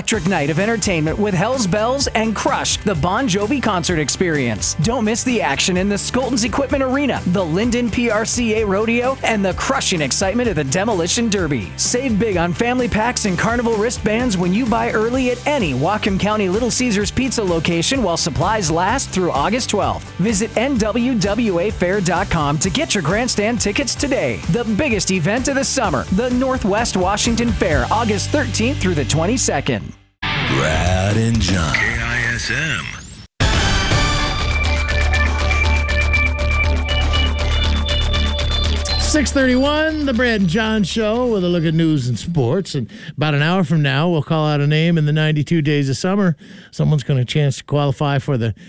electric night of entertainment with Hell's Bells and Crush, the Bon Jovi concert experience. Don't miss the action in the Skoltons Equipment Arena, the Linden PRCA Rodeo, and the crushing excitement of the Demolition Derby. Save big on family packs and carnival wristbands when you buy early at any Whatcom County Little Caesars Pizza location while supplies last through August 12th. Visit NWWAfair.com to get your grandstand tickets today. The biggest event of the summer, the Northwest Washington Fair, August 13th through the 22nd. Brad and John. KISM. .631, the Brad and John Show with a look at news and sports. And about an hour from now, we'll call out a name in the 92 days of summer. Someone's going to chance to qualify for the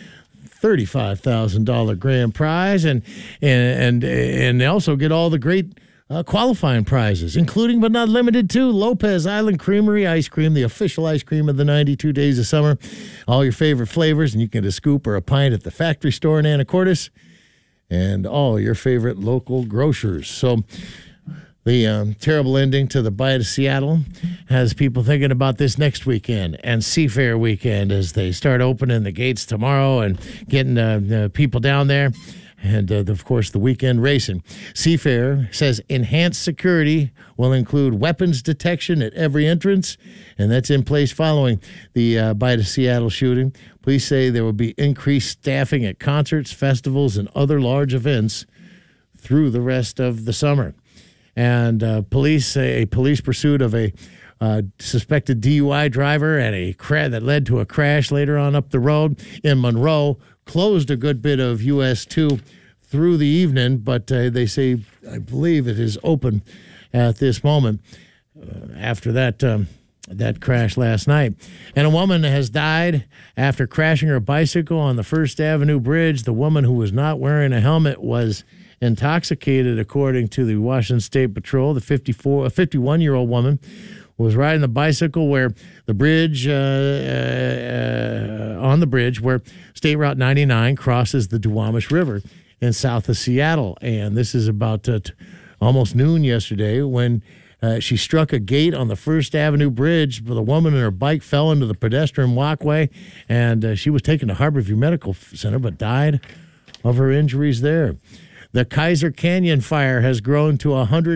$35,000 grand prize, and they also get all the great qualifying prizes, including but not limited to Lopez Island Creamery ice cream, the official ice cream of the 92 days of summer. All your favorite flavors, and you can get a scoop or a pint at the factory store in Anacortes, and all your favorite local grocers. So the terrible ending to the Bite of Seattle has people thinking about this next weekend and Seafair weekend as they start opening the gates tomorrow and getting people down there. And, of course, the weekend racing. Seafair says enhanced security will include weapons detection at every entrance, and that's in place following the Bite of Seattle shooting. Police say there will be increased staffing at concerts, festivals, and other large events through the rest of the summer. And police say a police pursuit of a suspected DUI driver and a crash that led to a crash later on up the road in Monroe closed a good bit of US 2 through the evening, but they say, I believe it is open at this moment after that crash last night. And a woman has died after crashing her bicycle on the First Avenue Bridge. The woman, who was not wearing a helmet, was intoxicated, according to the Washington State Patrol. The 51-year-old woman was riding the bicycle where the bridge, on the bridge where State Route 99 crosses the Duwamish River in south of Seattle. And this is about almost noon yesterday when she struck a gate on the First Avenue Bridge. The woman and her bike fell into the pedestrian walkway, and she was taken to Harborview Medical Center but died of her injuries there. The Kaiser Canyon fire has grown to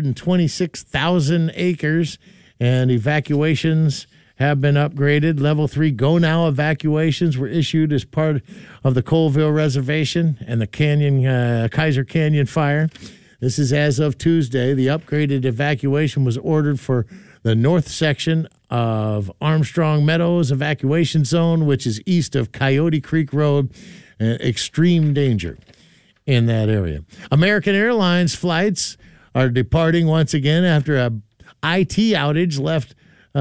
126,000 acres, and evacuations have been upgraded. Level 3 go-now evacuations were issued as part of the Colville Reservation and the Kaiser Canyon fire. This is as of Tuesday. The upgraded evacuation was ordered for the north section of Armstrong Meadows Evacuation Zone, which is east of Coyote Creek Road. Extreme danger in that area. American Airlines flights are departing once again after a IT outage left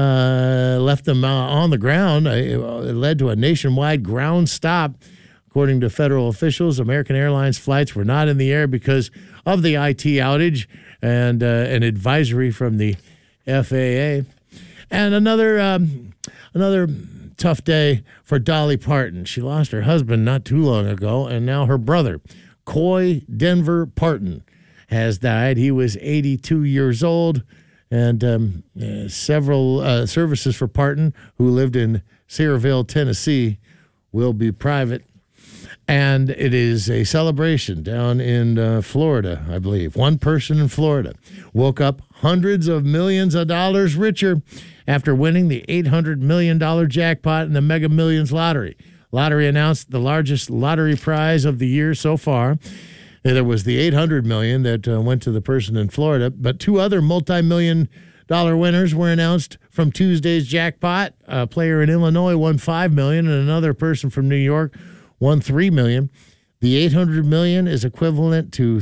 them on the ground. It led to a nationwide ground stop. According to federal officials, American Airlines flights were not in the air because of the IT outage and an advisory from the FAA. And another tough day for Dolly Parton. She lost her husband not too long ago, and now her brother, Coy Denver Parton, has died. He was 82 years old. And several services for Parton, who lived in Sayreville, Tennessee, will be private. And it is a celebration down in Florida, I believe. One person in Florida woke up hundreds of millions of dollars richer after winning the $800 million jackpot in the Mega Millions lottery. Lottery announced the largest lottery prize of the year so far. There was the $800 million that went to the person in Florida, but two other multi-million-dollar winners were announced from Tuesday's jackpot. A player in Illinois won $5 million, and another person from New York won $3 million. The $800 million is equivalent to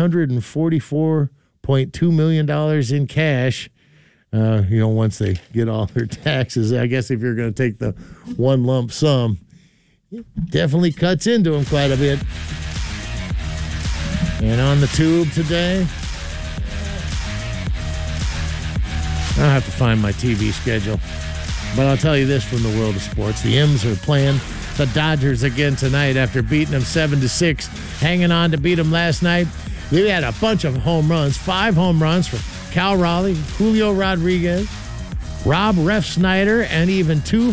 $344.2 million in cash. Once they get all their taxes, I guess if you're going to take the one lump sum, it definitely cuts into them quite a bit. And on the tube today, I'll have to find my TV schedule. But I'll tell you this from the world of sports. The M's are playing the Dodgers again tonight after beating them 7-6, hanging on to beat them last night. We had a bunch of home runs, 5 home runs from Cal Raleigh, Julio Rodriguez, Rob Refsnyder, and even 2